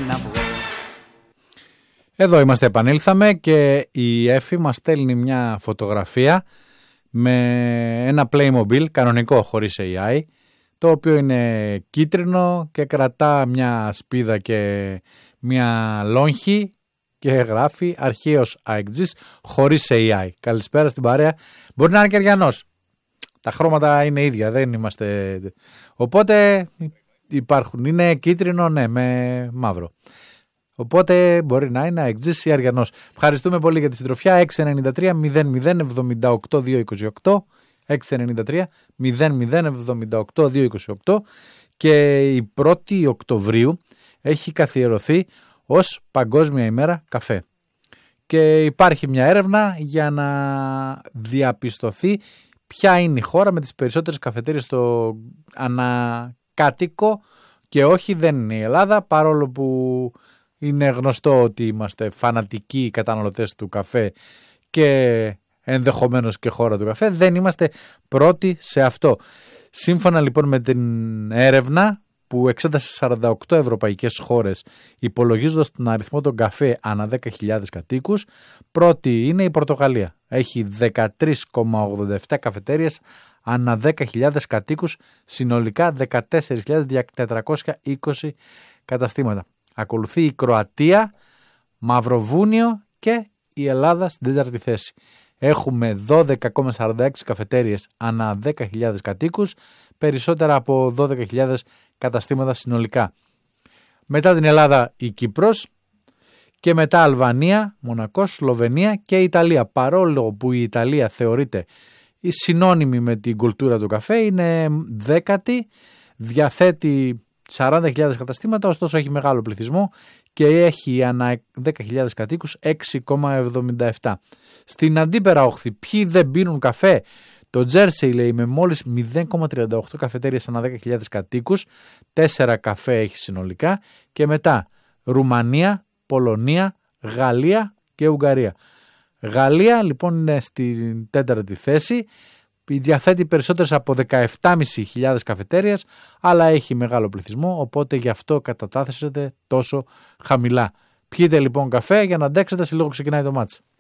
Εδώ είμαστε, επανήλθαμε και η Εφη μας στέλνει μια φωτογραφία με ένα Playmobil κανονικό χωρίς AI, το οποίο είναι κίτρινο και κρατά μια σπίδα και μια λόγχη και γράφει αρχαίος αεκτζής χωρίς AI. Καλησπέρα στην παρέα. Μπορεί να είναι και αριανός. Τα χρώματα είναι ίδια, δεν είμαστε... Οπότε υπάρχουν. Είναι κίτρινο, ναι, με μαύρο. Οπότε μπορεί να είναι αεκτζής ή αριανός. Ευχαριστούμε πολύ για τη συντροφιά. 693 00 78 228. 693 00 78 228. Και η 1η Οκτωβρίου έχει καθιερωθεί ως Παγκόσμια ημέρα καφέ. Και υπάρχει μια έρευνα για να διαπιστωθεί ποια είναι η χώρα με τις περισσότερες καφετέριες στο ανακάτοικο, και όχι, δεν είναι η Ελλάδα, παρόλο που είναι γνωστό ότι είμαστε φανατικοί καταναλωτές του καφέ και ενδεχομένως και χώρα του καφέ, δεν είμαστε πρώτοι σε αυτό. Σύμφωνα λοιπόν με την έρευνα που εξέτασε 48 ευρωπαϊκές χώρες υπολογίζοντας τον αριθμό των καφέ ανά 10.000 κατοίκους, πρώτη είναι η Πορτογαλία. Έχει 13,87 καφετέριες ανά 10.000 κατοίκους, συνολικά 14.420 καταστήματα. Ακολουθεί η Κροατία, Μαυροβούνιο και η Ελλάδα στην τέταρτη θέση. Έχουμε 12,46 καφετέριες ανά 10.000 κατοίκους, περισσότερα από 12.000 καταστήματα συνολικά. Μετά την Ελλάδα η Κύπρος και μετά Αλβανία, Μονακός, Σλοβενία και Ιταλία. Παρόλο που η Ιταλία θεωρείται η συνώνυμη με την κουλτούρα του καφέ, είναι δέκατη, διαθέτει 40.000 καταστήματα, ωστόσο έχει μεγάλο πληθυσμό και έχει ανά 10.000 κατοίκους 6,77. Στην αντίπερα όχθη, ποιοι δεν πίνουν καφέ? Το Τζέρσεϊ, λέει, με μόλις 0,38 καφετέριες ανά 10.000 κατοίκους, 4 καφέ έχει συνολικά, και μετά Ρουμανία, Πολωνία, Γαλλία και Ουγγαρία. Γαλλία λοιπόν είναι στην τέταρτη θέση, διαθέτει περισσότερες από 17.500 καφετέριες, αλλά έχει μεγάλο πληθυσμό, οπότε γι' αυτό κατατάσσεται τόσο χαμηλά. Πιείτε λοιπόν καφέ για να αντέξετε, σε λίγο ξεκινάει το μάτς.